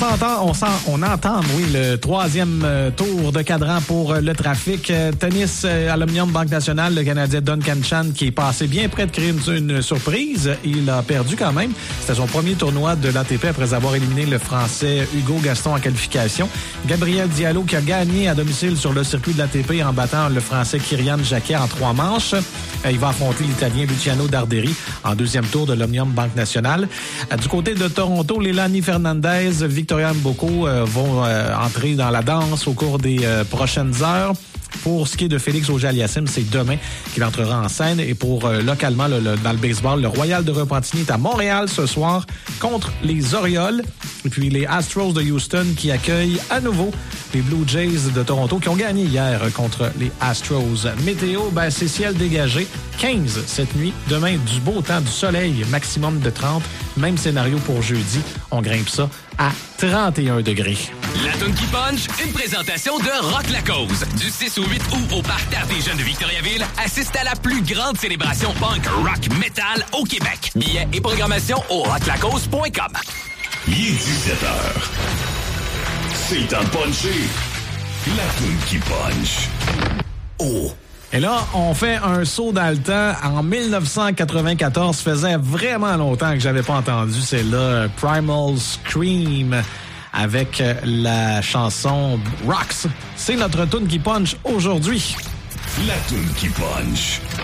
On entame, le troisième tour de cadran pour le trafic. Tennis à l'Omnium Banque Nationale, le Canadien Duncan Chan qui est passé bien près de créer une surprise. Il a perdu quand même. C'était son premier tournoi de l'ATP après avoir éliminé le Français Hugo Gaston en qualification. Gabriel Diallo qui a gagné à domicile sur le circuit de l'ATP en battant le Français Kyrian Jacquet en 3 manches. Il va affronter l'Italien Luciano Darderi en deuxième tour de l'Omnium Banque Nationale. Du côté de Toronto, Leilani Fernandez, Victoria Mboko vont entrer dans la danse au cours des prochaines heures. Pour ce qui est de Félix Auger-Aliassime, c'est demain qu'il entrera en scène. Et pour localement, dans le baseball, le Royal de Repentigny est à Montréal ce soir contre les Orioles. Et puis les Astros de Houston qui accueillent à nouveau les Blue Jays de Toronto qui ont gagné hier contre les Astros. Météo, c'est ciel dégagé. 15 cette nuit. Demain, du beau temps, du soleil, maximum de 30. Même scénario pour jeudi. On grimpe ça à 31 degrés. La toune qui punch, une présentation de Rock La Cause. Du 6 au 8 août au Parterre des Jeunes de Victoriaville, assiste à la plus grande célébration punk, rock, metal au Québec. Billets et programmation au rocklacause.com. Il est 17h. C'est temps de puncher. La toune qui punch. Oh! Et là, on fait un saut dans le temps. En 1994, faisait vraiment longtemps que j'avais pas entendu celle-là, Primal Scream, avec la chanson Rocks. C'est notre toune qui punch aujourd'hui. La toune qui punch.